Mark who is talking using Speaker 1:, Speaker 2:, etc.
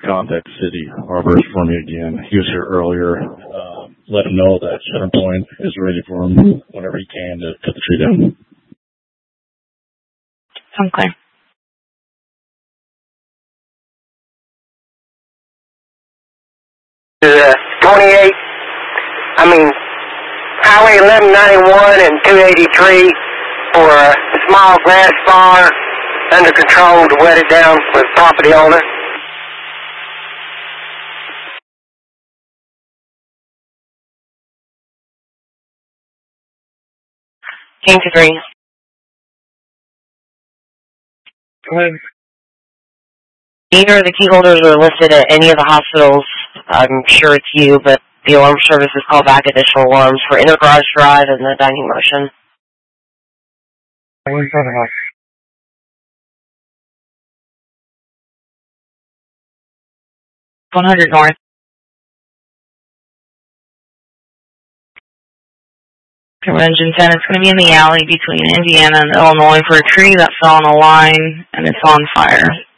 Speaker 1: contact City Arborist for me again. He was here earlier. Let him know that Centerpoint is ready for him whenever he can to cut the tree down.
Speaker 2: Okay.
Speaker 3: The 28, Highway 1191 and 283 for a small grass bar under control to wet it down with property owner.
Speaker 2: Team to 3. Go ahead. Neither of the key holders are listed at any of the hospitals. I'm sure it's you, but the alarm service has called back additional alarms for Inner Garage Drive and the Dining Motion. 100 North. Engine 10, it's going to be in the alley between Indiana and Illinois for a tree that fell on a line and it's on fire.